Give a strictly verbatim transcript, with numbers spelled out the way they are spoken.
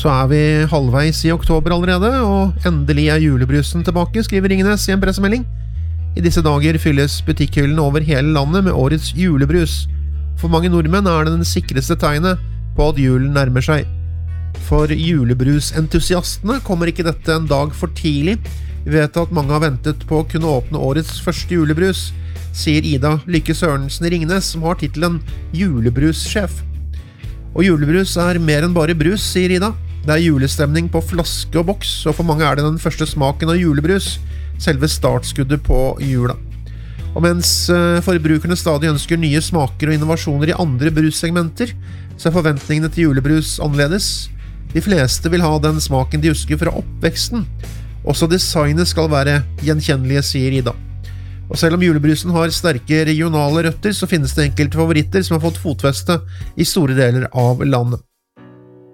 Så er vi halvveis i oktober allerede, og endelig er julebrusen tilbake, skriver Ringnes i en pressemelding. I disse dager fylles butikkhyllene over hele landet med årets julebrus. For mange nordmenn er det den sikreste tegnet på at julen nærmer seg. For julebrusentusiastene kommer ikke dette en dag for tidlig. Vi vet at mange har ventet på å kunne åpne årets første julebrus, sier Ida Lykke Sørensen i Ringnes, som har titelen julebrussjef. Og julebrus er mer enn bare brus, sier Ida. Det er julestemning på flaske og boks, og for mange er det den første smaken av julebrus, selve startskuddet på jula. Og mens forbrukerne stadig ønsker nye smaker og innovasjoner i andre brussegmenter, så er forventningene til julebrus annerledes. De fleste vil ha den smaken de husker fra oppveksten. Også designet skal være gjenkjennelige, sier Ida. Og selv om julebrusen har sterke regionale røtter, så finnes det enkelte favoritter som har fått fotfeste i store deler av landet.